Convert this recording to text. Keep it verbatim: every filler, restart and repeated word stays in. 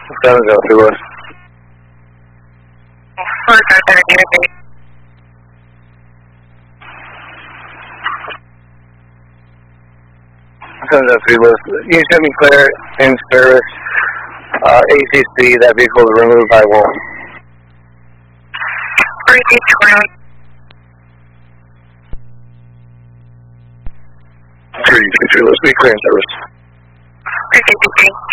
seven zero three West. four seven seven zero three. seven zero three West. You should be clear in service. Uh, A C C, that vehicle is removed by Wolf. four six one. three two three, let's be clear in service. four six three.